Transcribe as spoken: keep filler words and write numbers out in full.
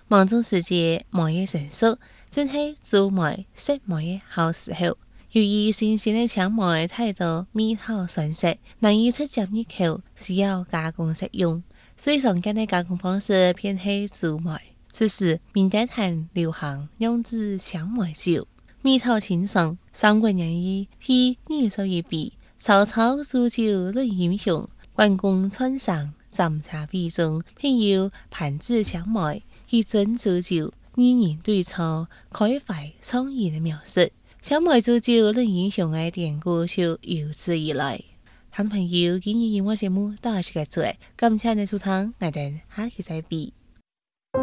某种时节梅的成熟，正是做梅、食梅的好时候。由于新鲜的青梅太多蜜桃酸涩，难以直接入口，需要加工食用。所以常见的加工方式偏向煮梅。此时民间还流行酿制青梅酒，味道清爽，三国人意以二十一比，曹操煮酒论英雄，关公穿上斟茶杯中偏有盘子青梅，以真煮酒，二人对错，开怀创意的描述。青梅煮酒论英雄的典故就由此而来。听众朋友，今日音乐节目到此结束，感谢你收听，我哋下期再见。